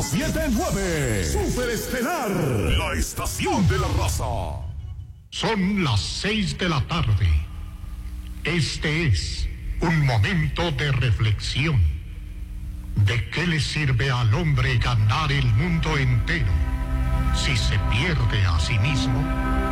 979. Superestelar, la estación de la raza. Son las 6 de la tarde. Este es un momento de reflexión. ¿De qué le sirve al hombre ganar el mundo entero si se pierde a sí mismo?